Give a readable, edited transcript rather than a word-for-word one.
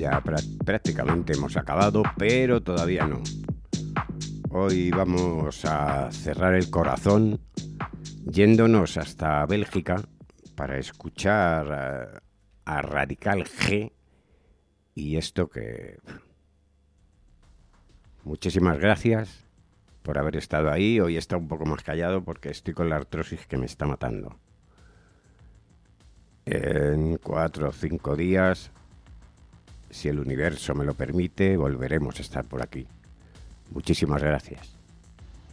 Ya prácticamente hemos acabado, pero todavía no. Hoy vamos a cerrar el corazón yéndonos hasta Bélgica para escuchar a Radical G y esto que... Muchísimas gracias por haber estado ahí. Hoy he estado un poco más callado porque estoy con la artrosis que me está matando. En 4 o 5 días, si el universo me lo permite, volveremos a estar por aquí. Muchísimas gracias.